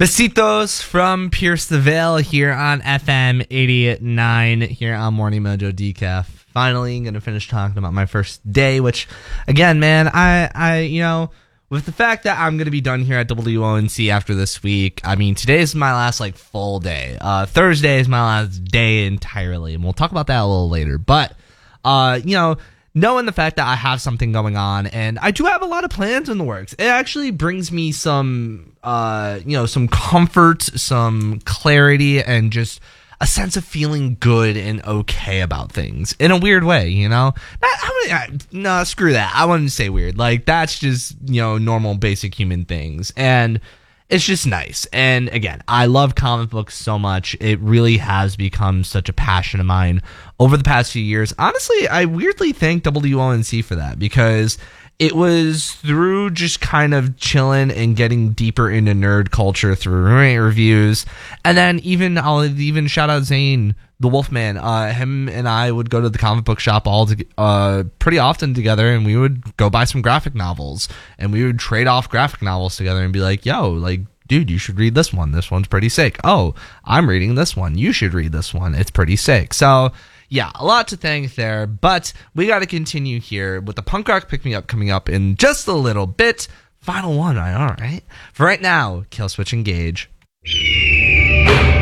Besitos from Pierce the Veil here on FM 89 here on Morning Mojo Decaf. Finally, I'm going to finish talking about my first day, which, again, man, I with the fact that I'm going to be done here at WONC after this week, I mean, today is my last, full day. Thursday is my last day entirely, and we'll talk about that a little later. But, knowing the fact that I have something going on, and I do have a lot of plans in the works, it actually brings me some comfort, some clarity, and just a sense of feeling good and okay about things in a weird way, No, screw that. I wouldn't say weird. That's just, normal, basic human things. And it's just nice. And again, I love comic books so much. It really has become such a passion of mine over the past few years. Honestly, I weirdly thank WONC for that, because it was through just kind of chilling and getting deeper into nerd culture through roommate reviews. And then I'll even shout out Zane, the Wolfman. Him and I would go to the comic book shop pretty often together, and we would go buy some graphic novels, and we would trade off graphic novels together and be like, dude, you should read this one. This one's pretty sick. Oh, I'm reading this one. You should read this one. It's pretty sick. So, yeah, a lot to thank there, but we got to continue here with the punk rock pick-me-up coming up in just a little bit. Final one, all right? For right now, Kill Switch Engage.